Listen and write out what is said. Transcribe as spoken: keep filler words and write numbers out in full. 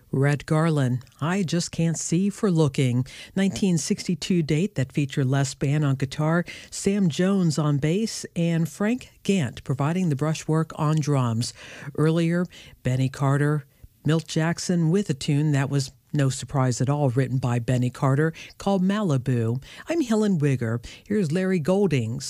Red Garland, I Just Can't See for Looking, nineteen sixty-two date that featured Les Spann on guitar, Sam Jones on bass, and Frank Gant providing the brushwork on drums. Earlier, Benny Carter, Milt Jackson with a tune that was no surprise at all, written by Benny Carter, called Malibu. I'm Helen Wigger. Here's Larry Goldings.